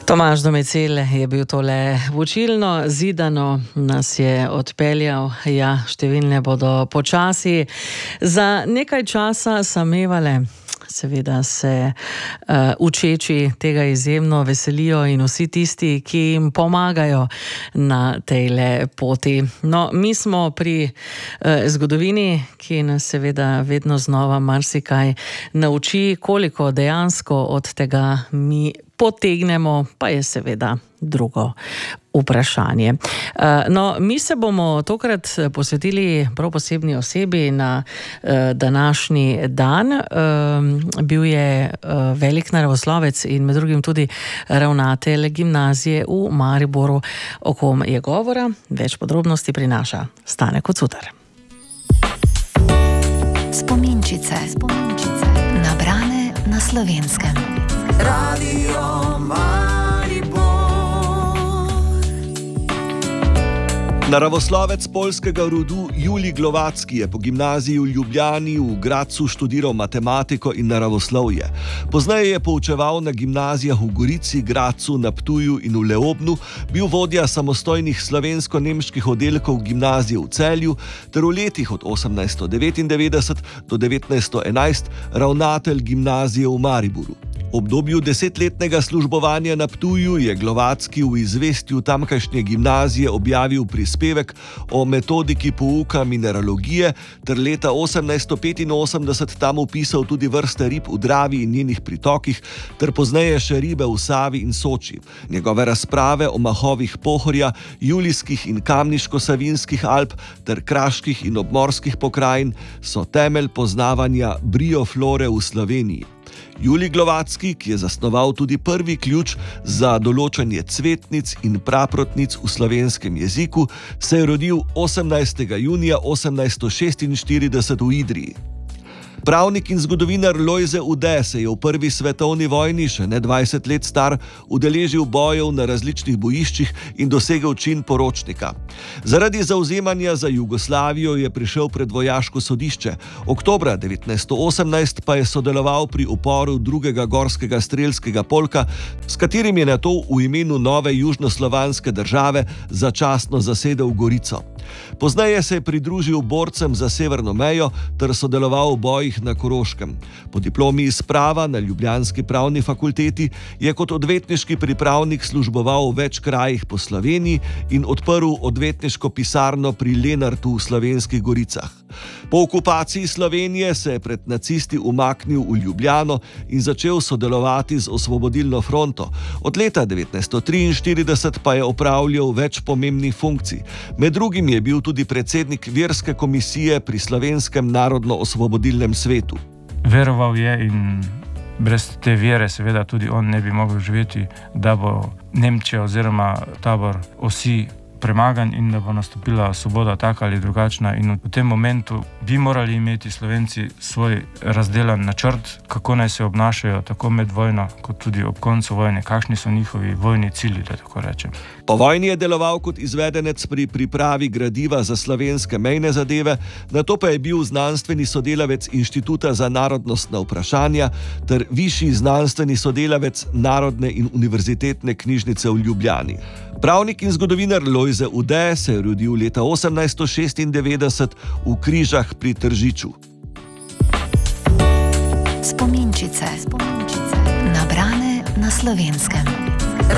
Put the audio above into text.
Tomaž Domecel je bil tole učilno, zidano nas je odpeljal, številne bodo počasi za nekaj časa samevale. Seveda se učeči tega izjemno veselijo in vsi tisti, ki jim pomagajo na tejle poti. No, mi smo pri zgodovini, ki nas seveda vedno znova marsikaj nauči, koliko dejansko od tega mi potegnemo, pa je seveda drugo vprašanje. No, mi se bomo tokrat posvetili prav posebni osebi na današnji dan. Bil je velik naravoslovec in med drugim tudi ravnatelj gimnazije v Mariboru. O kom je govora? Več podrobnosti prinaša Stane Kocutar. Spominčice. Nabrane na Slovenskem. Radio Maribor. Naravoslovec poljskega rodu Julij Glowacki je po gimnaziji v Ljubljani v Gradcu študiral matematiko in naravoslovje. Pozneje je poučeval na gimnazijah v Gorici, Gradcu, na Ptuju in v Leobnu, bil vodja samostojnih slovensko-nemških oddelkov gimnazije v Celju ter v letih od 1899 do 1911 ravnatelj gimnazije v Mariboru. V obdobju 10-letnega službovanja na Ptuju je Glowacki v izvestju tamkajšnje gimnazije objavil prispevek o metodiki pouka mineralogije ter leta 1885 tam opisal tudi vrste rib v Dravi in njenih pritokih ter pozneje še ribe v Savi in Soči. Njegove razprave o mahovih Pohorja, Julijskih in Kamniško-Savinskih Alp ter kraških in obmorskih pokrajin so temelj poznavanja brioflore v Sloveniji. Julij Glowacki, ki je zasnoval tudi prvi ključ za določanje cvetnic in praprotnic v slovenskem jeziku, se je rodil 18. junija 1846 v Idriji. Pravnik in zgodovinar Lojze Ude se je v prvi svetovni vojni, še ne 20 let star, udeležil bojev na različnih bojiščih in dosegel čin poročnika. Zaradi zavzemanja za Jugoslavijo je prišel pred vojaško sodišče. Oktobra 1918 pa je sodeloval pri uporu 2. gorskega strelskega polka, s katerim je nato v imenu nove južnoslovanske države začasno zasedel Gorico. Pozneje se je pridružil borcem za severno mejo ter sodeloval v bojih na Koroškem. Po diplomi iz prava na ljubljanski pravni fakulteti je kot odvetniški pripravnik služboval v več krajih po Sloveniji in odprl odvetniško pisarno pri Lenartu v Slovenskih Goricah. Po okupaciji Slovenije se je pred nacisti umaknil v Ljubljano in začel sodelovati z Osvobodilno fronto. Od leta 1943 pa je opravljal več pomembnih funkcij. Med drugim je bil tudi predsednik verske komisije pri Slovenskem narodno-osvobodilnem svetu. Veroval je in brez te vere seveda tudi on ne bi mogel živeti, da bo Nemčija oziroma tabor osi premagan in da bo nastopila svoboda taka ali drugačna, in v tem momentu bi morali imeti Slovenci svoj razdelan načrt, kako naj se obnašajo tako med vojno kot tudi ob koncu vojne, kakšni so njihovi vojni cilji, da tako rečem. Po vojni je deloval kot izvedenec pri pripravi gradiva za slovenske mejne zadeve, nato pa je bil znanstveni sodelavec Inštituta za narodnostna vprašanja ter višji znanstveni sodelavec Narodne in univerzitetne knjižnice v Ljubljani. Pravnik in zgodovinar Lojze Ude se je rodil leta 1896 v Križah pri Tržiču. Spominčice. Nabrane na Slovenskem.